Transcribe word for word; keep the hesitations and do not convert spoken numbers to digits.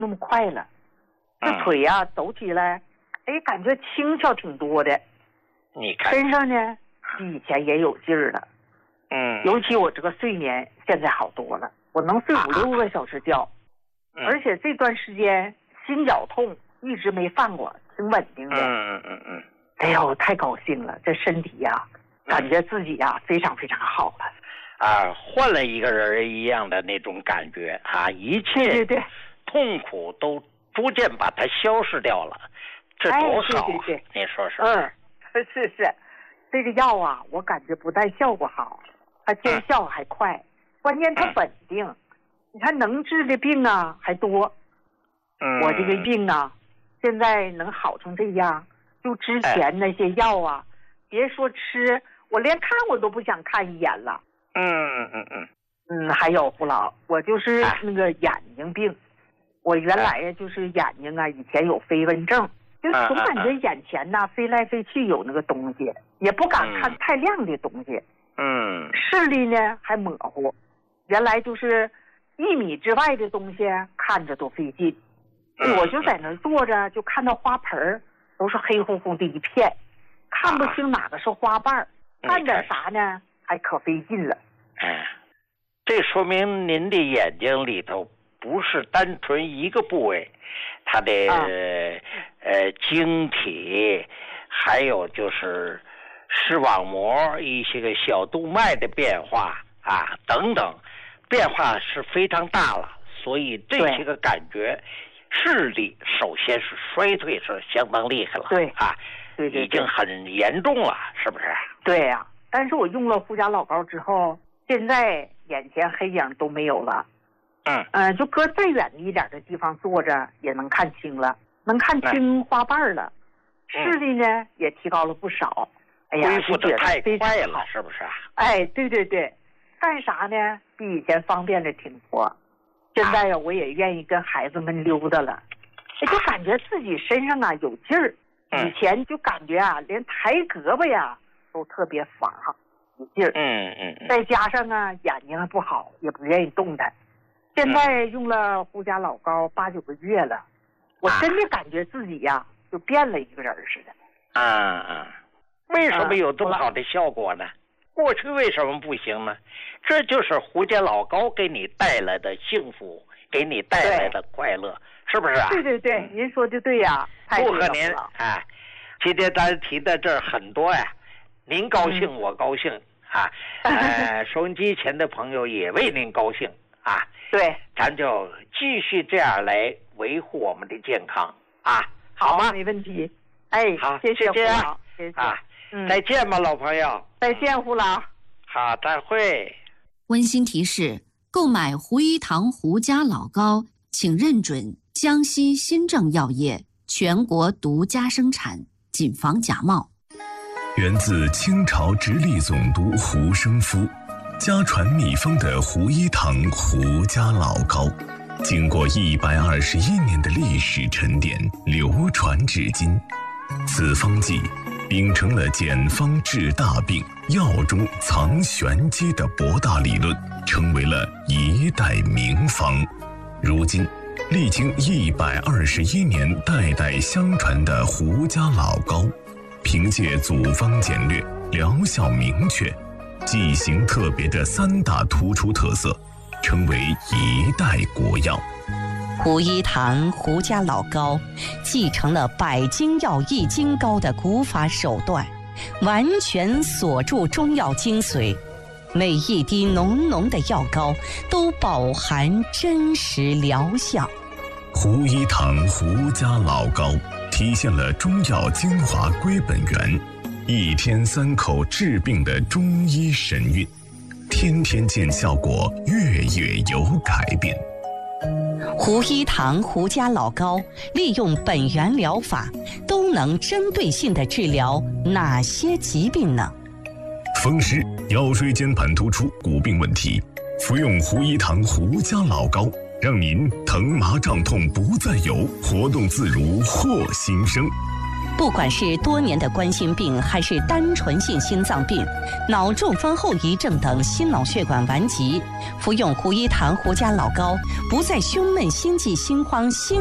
那么快了，这腿呀、啊、走起来，哎，感觉轻巧挺多的。 你看身上呢比以前也有劲儿了。 嗯， 尤其我这个睡眠现在好多了，我能睡五六个小时觉， 嗯、 而且这段时间心绞痛一直没犯过，挺稳定的。 嗯嗯嗯嗯。 哎呦，太高兴了，这身体呀、啊，感觉自己呀、啊、非常非常好了。 啊，换了一个人一样的那种感觉啊，一切痛苦都逐渐把它消失掉了，这多好啊！ 哎、对对对， 你说说？ 嗯，是是，这个药啊，我感觉不但效果好，它见效还快，嗯、关键它稳定。嗯、你看能治的病啊还多。 嗯， 我这个病啊，现在能好成这样，就之前那些药啊，哎、别说吃，我连看我都不想看一眼了。 嗯嗯嗯嗯。 嗯，还有胡老，我就是那个眼睛病，哎、我原来呀就是眼睛啊，以前有飞蚊症，就总感觉眼前呐、啊、飞来飞去有那个东西，也不敢看太亮的东西。 嗯， 视力呢还模糊，原来就是一米之外的东西看着都费劲。嗯、我就在那坐着，就看到花盆都是黑乎乎的一片，看不清哪个是花瓣，看点啥呢还可费劲了。 哎，这说明您的眼睛里头不是单纯一个部位，它的、啊、呃晶体，还有就是视网膜一些个小动脉的变化啊等等，变化是非常大了，所以这些个感觉视力首先是衰退是相当厉害了， 对啊， 对对对， 已经很严重了，是不是？ 对呀、啊，但是我用了胡家老膏之后，现在眼前黑影都没有了。 嗯嗯、呃，就搁再远一点的地方坐着也能看清了，能看清花瓣了，嗯、视力呢也提高了不少。哎呀， 恢复的太快了，是不是？ 哎，对对对，干啥呢？比以前方便的挺多。现在呀，我也愿意跟孩子们溜达了，哎，就感觉自己身上啊有劲儿。以前就感觉啊，连抬胳膊呀都特别乏有劲儿。 嗯嗯。 再加上啊，眼睛还不好，也不愿意动弹。现在用了胡家老膏八九个月了，我真的感觉自己呀、啊、就变了一个人似的。 啊啊！为什么有这么好的效果呢？过去为什么不行呢？这就是胡家老膏给你带来的幸福，给你带来的快乐，是不是啊？ 对对对，嗯、您说的对呀、啊， 祝贺您啊！今天咱提的这儿很多呀，您高兴、嗯、我高兴啊，呃，收音机前的朋友也为您高兴啊。 对， 咱就继续这样来维护我们的健康啊，好吗？ 没问题。哎， 好， 谢谢胡老， 谢谢啊，嗯、再见吧，老朋友。 再见，胡老。 好，再会。 温馨提示：购买胡一堂胡家老膏，请认准江西新政药业全国独家生产，谨防假冒。 源自清朝直隶总督胡生夫，家传秘方的胡一堂胡家老膏，经过一百二十一年的历史沉淀，流传至今。此方剂秉承了简方治大病、药中藏玄机的博大理论，成为了一代名方。如今历经一百二十一年代代相传的胡家老膏，凭借组方简略、疗效明确、剂型特别的三大突出特色，成为一代国药。 胡一堂胡家老膏继承了百金药益精膏的古法手段，完全锁住中药精髓，每一滴浓浓的药膏都饱含真实疗效。 胡一堂胡家老膏体现了中药精华归本源，一天三口治病的中医神韵，天天见效果，月月有改变。 胡一堂胡家老膏利用本源疗法，都能针对性地治疗哪些疾病呢？ 风湿、腰椎间盘突出、骨病问题，服用胡一堂胡家老膏，让您疼麻胀痛不再有，活动自如获新生。 不管是多年的冠心病，还是单纯性心脏病、脑中风后遗症等心脑血管顽疾，服用胡一堂胡家老膏，不再胸闷、心悸、心慌、心